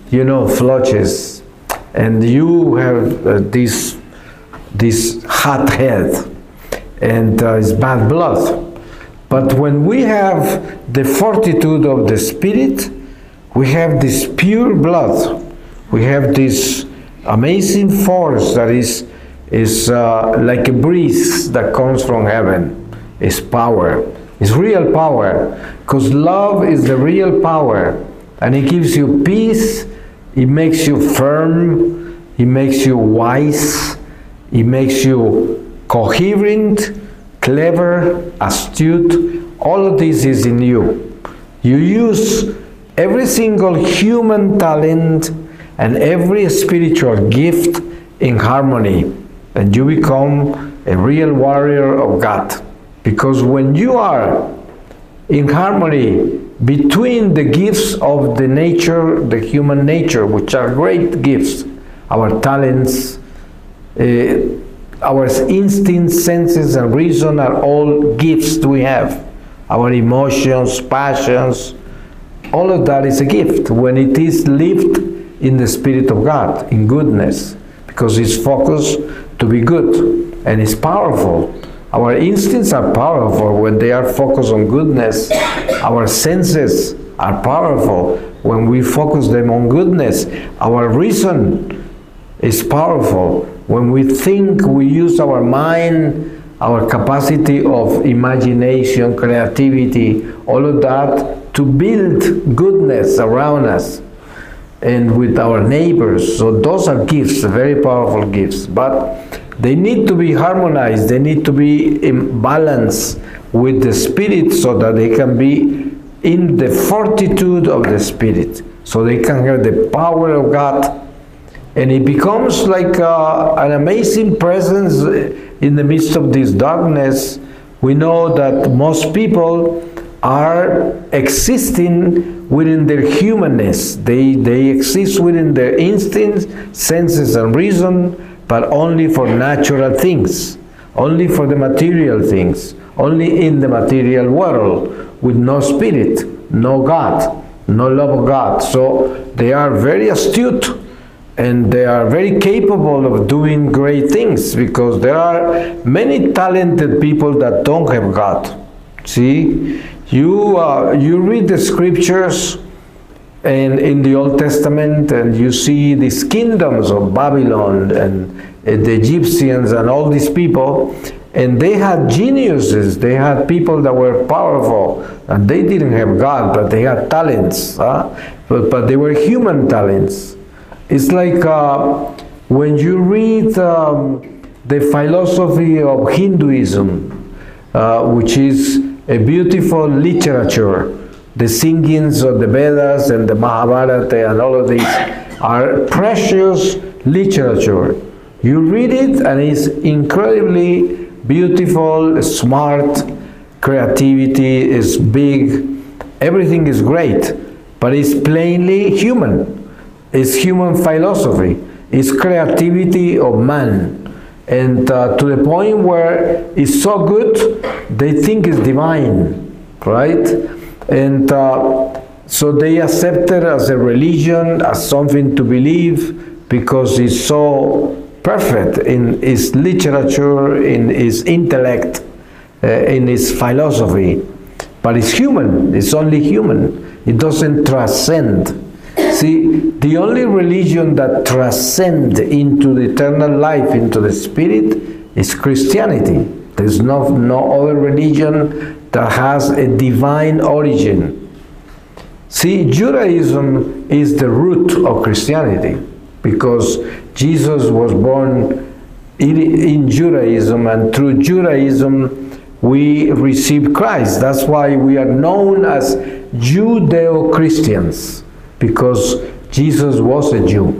you know, flotches, and you have this hot head, and it's bad blood. But when we have the fortitude of the Spirit, we have this pure blood. We have this amazing force that is like a breeze that comes from heaven. It's power. It's real power, because love is the real power, and it gives you peace. It makes you firm. It makes you wise. It makes you coherent, clever, astute. All of this is in you. You use every single human talent and every spiritual gift in harmony, and you become a real warrior of God. Because when you are in harmony between the gifts of the nature, the human nature, which are great gifts, our talents, our instincts, senses, and reason are all gifts we have. Our emotions, passions, all of that is a gift when it is lived in the Spirit of God, in goodness, because it's focused to be good, and it's powerful. Our instincts are powerful when they are focused on goodness. Our senses are powerful when we focus them on goodness. Our reason is powerful when we think, we use our mind, our capacity of imagination, creativity, all of that to build goodness around us and with our neighbors. So those are gifts, very powerful gifts, but they need to be harmonized. They need to be in balance with the Spirit, so that they can be in the fortitude of the Spirit, so they can have the power of God, and it becomes like an amazing presence in the midst of this darkness. We know that most people are existing within their humanness. They exist within their instincts, senses, and reason, but only for natural things, only for the material things, only in the material world, with no Spirit, no God, no love of God. So they are very astute, and they are very capable of doing great things, because there are many talented people that don't have God. See, you read the scriptures and in the Old Testament, and you see these kingdoms of Babylon and the Egyptians and all these people, and they had geniuses. They had people that were powerful, and they didn't have God, but they had talents, but they were human talents. It's like when you read the philosophy of Hinduism, which is a beautiful literature. The singings of the Vedas and the Mahabharata and all of these are precious literature. You read it and it's incredibly beautiful, smart, creativity is big, everything is great, but it's plainly human. It's human philosophy. It's creativity of man. And to the point where it's so good, they think it's divine, right? And so they accept it as a religion, as something to believe, because it's so perfect in its literature, in its intellect, in its philosophy. But it's human, it's only human. It doesn't transcend. See, the only religion that transcends into the eternal life, into the Spirit, is Christianity. There's no other religion that has a divine origin. See, Judaism is the root of Christianity, because Jesus was born in Judaism, and through Judaism we receive Christ. That's why we are known as Judeo-Christians, because Jesus was a Jew.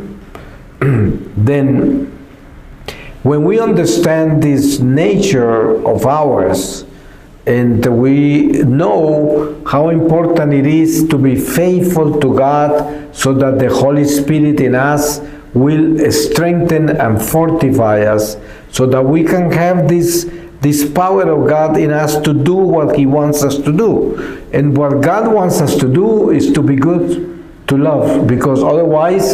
Then, when we understand this nature of ours, and we know how important it is to be faithful to God, so that the Holy Spirit in us will strengthen and fortify us, so that we can have this power of God in us to do what He wants us to do. And what God wants us to do is to be good, to love, because otherwise